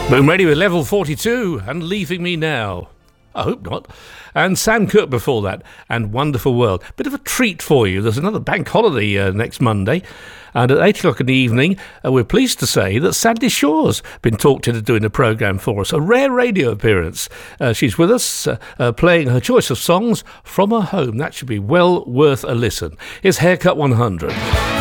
Boom Radio with Level 42 and Leaving Me Now. I hope not. And Sam Cooke before that, and Wonderful World. Bit of a treat for you. There's another bank holiday next Monday. And at 8 o'clock in the evening, we're pleased to say that Sandy Shaw's been talked into doing a programme for us. A rare radio appearance. She's with us, playing her choice of songs from her home. That should be well worth a listen. Here's Haircut 100.